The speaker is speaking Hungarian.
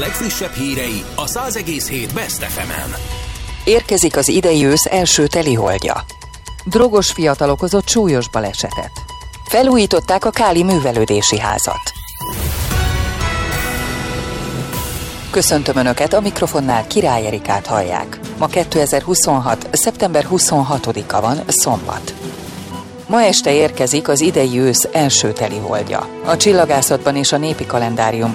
legfrissebb hírei a 100,7 Best FM-en. Érkezik az idei ősz első teliholdja. Drogos fiatal okozott súlyos balesetet. Felújították a Káli művelődési házat. Köszöntöm Önöket, a mikrofonnál Király Erikát hallják. Ma 2026. szeptember 26-a van, szombat. Ma este érkezik az idei ősz első teliholdja. A csillagászatban és a népi kalendáriumban